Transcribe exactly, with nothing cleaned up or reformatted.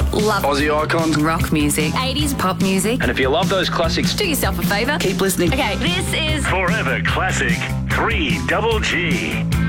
love Aussie icons, rock music, eighties pop music. and if you love those classics, Do yourself a favour. keep listening. Okay, this is Forever Classic three Double G.